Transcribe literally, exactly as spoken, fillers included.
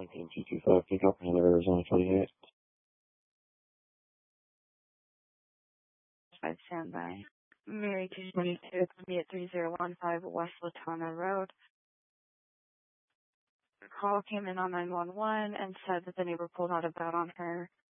nineteen two two five pickup, Hanover, Arizona twenty-eight. five standby. Mary two twenty-two, it's going to be at three zero one five West Latona Road. The call came in on nine one one and said that the neighbor pulled out a bat on her